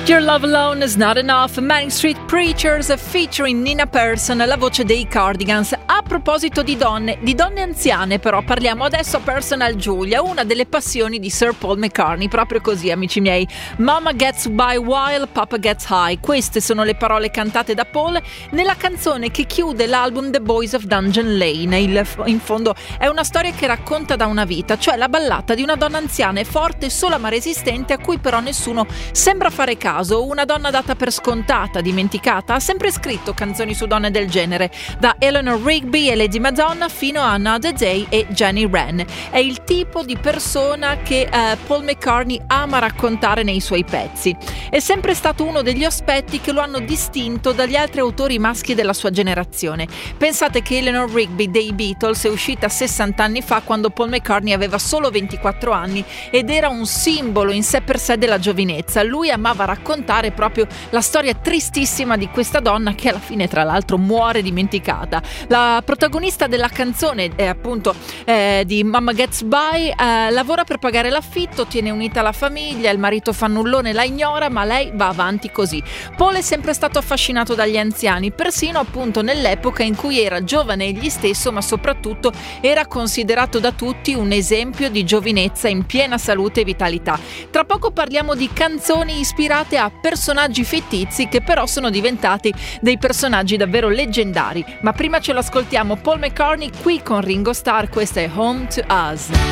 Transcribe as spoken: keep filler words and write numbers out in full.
Your Love Alone is Not Enough, Manic Street Preachers featuring Nina Persson, la voce dei Cardigans. A proposito di donne, di donne anziane però, parliamo adesso a Personal Julia, una delle passioni di Sir Paul McCartney, proprio così amici miei. Mama gets by while Papa gets high, queste sono le parole cantate da Paul nella canzone che chiude l'album The Boys of Dungeon Lane. Il, in fondo è una storia che racconta da una vita, cioè la ballata di una donna anziana e forte, sola ma resistente, a cui però nessuno sembra fare caso. Una donna data per scontata, dimenticata, ha sempre scritto canzoni su donne del genere, da Eleanor Rigby e Lady Madonna fino a Another Day e Jenny Wren. È il tipo di persona che eh, Paul McCartney ama raccontare nei suoi pezzi. È sempre stato uno degli aspetti che lo hanno distinto dagli altri autori maschi della sua generazione. Pensate che Eleanor Rigby dei Beatles è uscita sessanta anni fa, quando Paul McCartney aveva solo ventiquattro anni ed era un simbolo in sé per sé della giovinezza. Lui amava raccontare raccontare proprio la storia tristissima di questa donna che alla fine tra l'altro muore dimenticata. La protagonista della canzone è appunto eh, di Mama Gets By, eh, lavora per pagare l'affitto, tiene unita la famiglia, il marito fannullone la ignora, ma lei va avanti così. Paul è sempre stato affascinato dagli anziani, persino appunto nell'epoca in cui era giovane egli stesso, ma soprattutto era considerato da tutti un esempio di giovinezza in piena salute e vitalità. Tra poco parliamo di canzoni ispirate a personaggi fittizi che però sono diventati dei personaggi davvero leggendari. Ma prima ce lo ascoltiamo Paul McCartney qui con Ringo Starr, questa è Home to Us.